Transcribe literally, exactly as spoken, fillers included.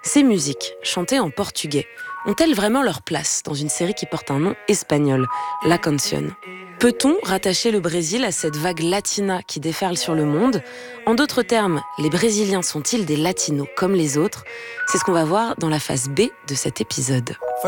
Ces musiques, chantées en portugais, ont-elles vraiment leur place dans une série qui porte un nom espagnol, La Canción ? Peut-on rattacher le Brésil à cette vague latina qui déferle sur le monde ? En d'autres termes, les Brésiliens sont-ils des latinos comme les autres ? C'est ce qu'on va voir dans la phase B de cet épisode.